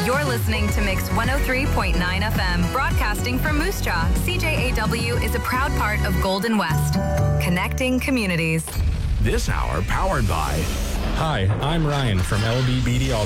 You're listening to Mix 103.9 FM, broadcasting from Moose Jaw. CJAW is a proud part of Golden West, connecting communities. This hour powered by... Hi, I'm Ryan from LBBD